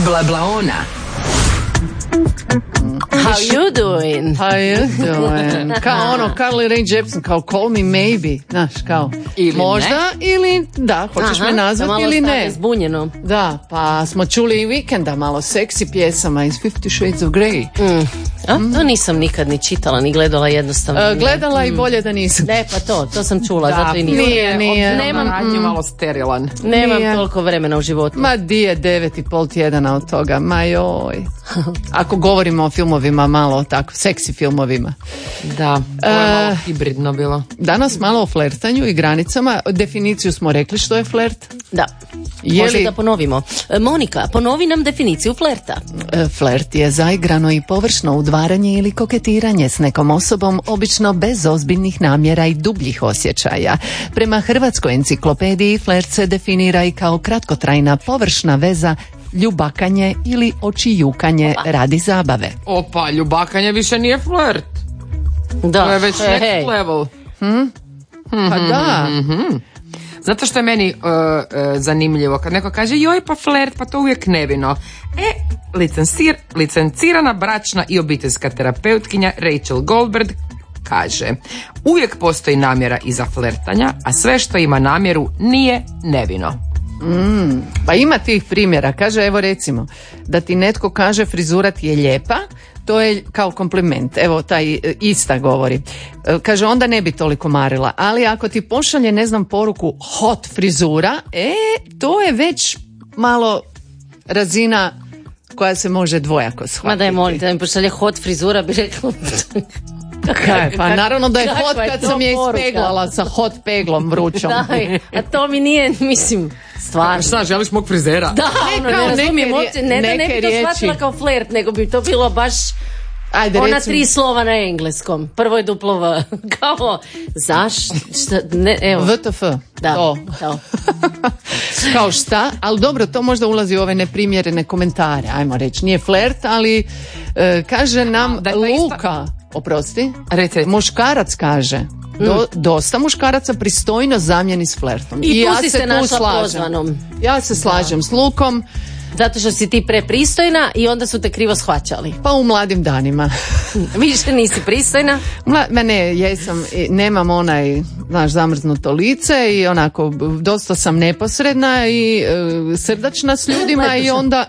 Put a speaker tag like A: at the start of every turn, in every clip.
A: Blablaona.
B: How you doing?
C: Kao ono, Carly Rae Jepsen, kao call me maybe, znaš, kao
A: Ili
C: možda ili da, hoćeš me nazvati ili ne.
B: Zbunjeno.
C: Da, pa smo čuli i Weekenda malo seksi pjesama iz 50 Shades of Grey.
B: To nisam nikad ni čitala, ni gledala jednostavno.
C: Gledala i bolje da nisam.
B: Ne, pa to sam čula,
A: Da,
B: zato i nisam.
C: Nije.
B: Nemam,
A: malo sterilan.
B: nemam toliko vremena u životu.
C: Ma di je 9,5 tjedana od toga, ma joj. Ako govorimo o filmovima malo tako, seksi filmovima.
A: Da, to je malo hibridno bilo.
C: Danas malo o flertanju i granicama. Definiciju smo rekli što je flert.
B: Da.
C: Je
B: Možda
C: li-
B: da ponovimo. Monika, ponovi nam definiciju flerta.
C: Flert je zaigrano i površno udvaranje ili koketiranje s nekom osobom, obično bez ozbiljnih namjera i dubljih osjećaja. Prema Hrvatskoj enciklopediji flert se definira i kao kratkotrajna površna veza, ljubakanje ili očijukanje radi zabave.
A: Opa, ljubakanje više nije flert.
B: Da.
A: To je već
B: Hej.
A: next level.
C: Pa da,
A: Zato što je meni zanimljivo kad neko kaže joj pa flert, pa to uvijek nevino. Licencirana bračna i obiteljska terapeutkinja Rachel Goldberg kaže: uvijek postoji namjera iza flertanja, a sve što ima namjeru nije nevino.
C: pa ima tih primjera. Kaže, evo recimo, da ti netko kaže frizura ti je lijepa, to je kao kompliment. Evo, taj ista govori. Kaže, onda ne bi toliko marila. Ali ako ti pošalje, ne znam, poruku hot frizura, to je već malo razina koja se može dvojako shvatiti.
B: Ma daj, molim te, da mi pošalje hot frizura, bi rekla...
C: Kaj, pa naravno da je
B: kakva
C: hot
B: je
C: kad
B: to
C: sam je
B: poruka?
C: ispeglala sa hot peglom vrućom.
B: Daj, a to mi nije, mislim, stvarno.
A: Šta, želiš mog frizera?
B: Da,
C: Ne,
B: ono,
C: kao
B: ne razumijem
C: neke
B: uopće, ne da ne
C: neke
B: bi to
C: riječi.
B: shvatila kao flert, nego bi to bilo baš
C: Ajde,
B: ona
C: recimo,
B: 3 slova na engleskom. Prvo je duplo V. Kao, šta, ne, evo.
C: VTF.
B: Da,
C: To.
B: to.
C: Kao šta, ali dobro, to možda ulazi u ove neprimjerene komentare, ajmo reći, nije flert, ali kaže nam
A: Da je ta ista-
C: Luka, oprosti,
A: Reci.
C: muškarac kaže, dosta muškaraca pristojno zamijeni s flertom.
B: I
C: ja
B: tu si se
C: tu
B: našla
C: slažem.
B: pozvanom.
C: Ja se slažem s Lukom,
B: Zato što si ti prepristojna i onda su te krivo shvaćali.
C: pa u mladim danima.
B: Više nisi pristojna.
C: Ne, jesam, nemam onaj, znaš, zamrznuto lice i onako, dosta sam neposredna i srdačna s ljudima i onda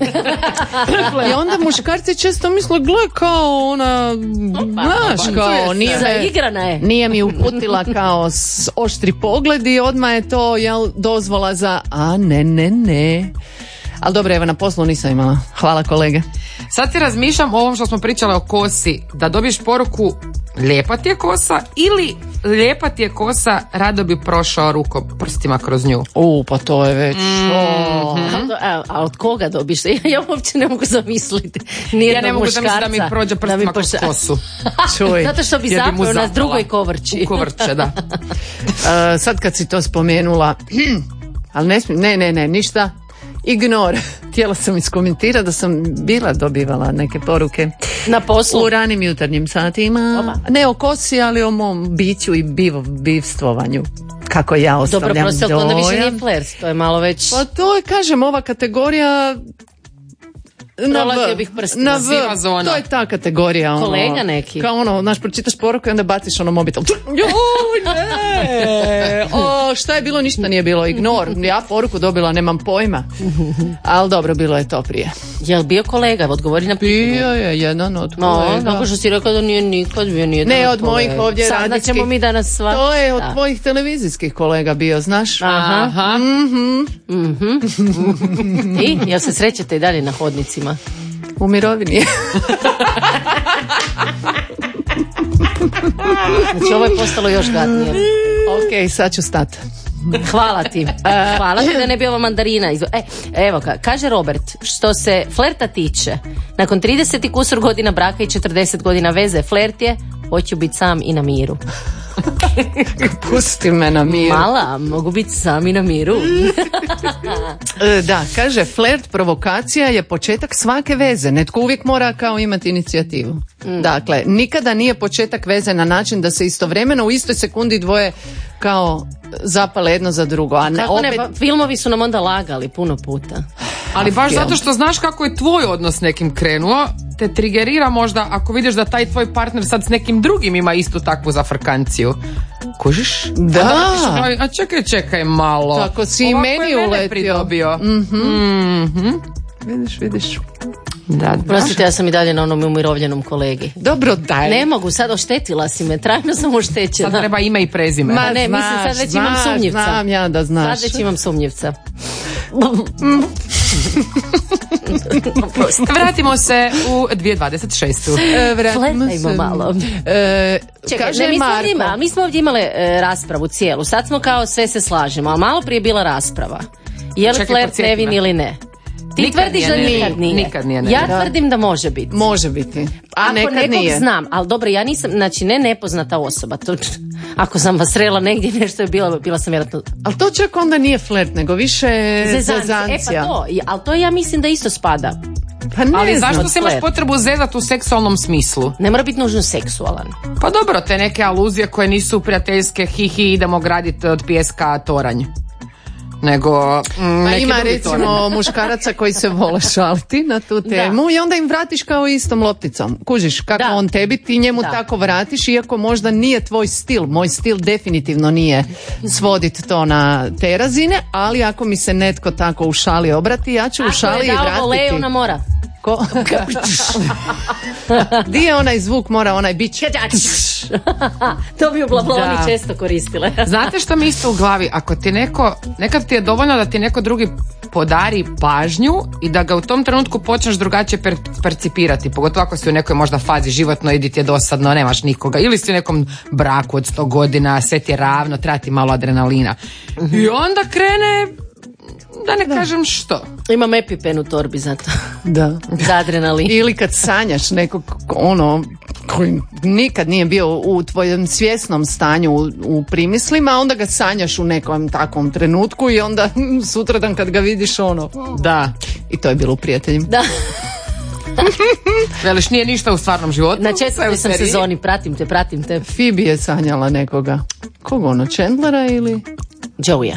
C: muškarci često misle, gle, kao ona, znaš, kao,
B: Zaigrana je.
C: nije mi uputila kao oštri pogled i odmah je to, jel, dozvola za, a ne. Ali dobro, evo, na poslu nisam imala. Hvala, kolege.
A: Sad ti razmišljam o ovom što smo pričali o kosi, da dobiješ poruku lijepa ti je kosa ili lijepa ti je kosa, rado bi prošao prstima kroz nju.
C: Pa to je već...
B: A od koga dobiš? Ja uopće ne mogu zamisliti.
A: Ja ne mogu zamisliti da mi prođe prstima kroz kosu.
C: Čuj.
B: Zato što bi
A: Jer bi mu
B: zapeo na
A: zapala.
B: drugoj kovrči.
A: U kovrče, da.
C: Sad kad si to spomenula, ali ne smijem, ne, ništa, ignor. Htjela sam iskomentirati da sam bila dobivala neke poruke
B: Na poslu.
C: u ranim jutarnjim satima.
B: Oba.
C: Ne o kosi, ali o mom biću i bivstvovanju. Kako ja ostavljam
B: Dobro, prosto
C: dojam.
B: onda više nije flert, to je malo već...
C: Pa to je, kažem, ova kategorija...
B: Prolazio bih prstima.
C: Na V,
A: Siva zona.
C: to je ta kategorija. Ono,
B: Kolega neki.
C: Kao ono, znaš, pročitaš poruku i onda baciš ono mobitel. Joj, ne! O, šta je bilo? Ništa nije bilo. Ignor. Ja poruku dobila, nemam pojma. Ali dobro, bilo je to prije.
B: Jel bio kolega? Odgovori na pitanje.
C: Bio je jedan od
B: No,
C: kolega.
B: nakon što si rekao da nije nikad bio nijedan
C: Ne,
B: od
C: od mojih
B: kolega.
C: ovdje
B: Saznat
C: radijskih.
B: ćemo mi danas sva.
C: To je od
B: Da.
C: tvojih televizijskih kolega bio, znaš?
B: Aha. I, jel se srećete i dalje na hodnicima?
C: U mirovini je.
B: Znači, ovo je postalo još gadnije.
C: Ok, sad ću stati.
B: Hvala ti. Hvala ti da ne bi ova mandarina. Evo ga, kaže Robert, što se flerta tiče, nakon 30 i kusur godina braka i 40 godina veze, flert je, hoću biti sam i na miru.
C: Pusti me na miru.
B: Mala, mogu biti sam i na miru.
C: Da, kaže, flert, provokacija je početak svake veze. Netko uvijek mora kao imati inicijativu. Dakle, nikada nije početak veze na način da se istovremeno u istoj sekundi dvoje kao zapale jedno za drugo. A ne,
B: Kako ne,
C: opet,
B: pa filmovi su nam onda lagali puno puta.
A: Ali baš zato što znaš kako je tvoj odnos s nekim krenuo, te trigerira možda ako vidiš da taj tvoj partner sad s nekim drugim ima istu takvu zafrkanciju. Kužiš?
C: Da.
A: A čekaj malo.
C: Tako si i meni uletio. Vidiš.
A: Da.
B: Prostite, ja sam i dalje na onom umirovljenom kolegi.
C: Dobro, daj.
B: Ne mogu, sad oštetila si me, trajno sam oštećena.
A: Sad treba ime i prezime.
B: Ma ne, mislim sad već imam sumnjivca.
C: Znam ja da znaš.
B: Sad već imam sumnjivca.
A: Vratimo se u 2026.
B: Fletajmo malo. Čekaj, mi smo ovdje imali raspravu cijelu. Sad smo kao sve se slažemo, a malo prije je bila rasprava. Je li flert nevin ili ne? Ti
A: Nikad
B: tvrdiš
A: nije,
B: da nikad nije. Ja tvrdim da može biti.
C: Može biti. A
B: ako
C: nekad
B: nekog
C: nije.
B: znam, ali dobro, ja nisam, znači ne nepoznata osoba. To, ako sam vas srela negdje, nešto je bila sam vjerojatno...
C: Ali to čak onda nije flert, nego više zezancija.
B: E pa to, ali to ja mislim da isto spada.
C: Pa ne
A: Ali
C: znam,
A: zašto se imaš potrebu zezati u seksualnom smislu?
B: Ne mora biti nužno seksualan.
A: Pa dobro, te neke aluzije koje nisu prijateljske, hihi, idemo graditi od pijeska toranj. Nego
C: ima recimo muškaraca koji se vole šaliti na tu temu i onda im vratiš kao istom lopticom. Kužiš kako on tebi, ti njemu tako vratiš, iako možda nije tvoj stil. Moj stil definitivno nije svoditi to na te razine, ali ako mi se netko tako u šali obrati, ja ću u šali i vratiti.
B: Ako je dao voleju na mora.
C: Ko? Di je onaj zvuk mora, onaj bić?
B: To bi u Blabloni često koristile.
A: Znate što mi isto u glavi? Ako ti nekad ti je dovoljno da ti neko drugi podari pažnju i da ga u tom trenutku počneš drugačije percipirati, pogotovo ako si u nekoj možda fazi životno, idi ti je dosadno, nemaš nikoga, ili si u nekom braku od 100 godina, sve ti je ravno, treba ti malo adrenalina. I onda krene, da ne kažem što.
B: Imam EpiPen u torbi za to.
C: Da.
B: Za adrenalin.
C: Ili kad sanjaš nekog koji nikad nije bio u tvojom svjesnom stanju u primislima, onda ga sanjaš u nekom takvom trenutku i onda sutradan kad ga vidiš da. I to je bilo u Prijateljima.
B: Da.
A: Veliš, nije ništa u stvarnom životu.
B: Na 4. sam sezoni, pratim te.
C: Phoebe je sanjala nekoga. Koga Chandlera ili?
B: Joeya.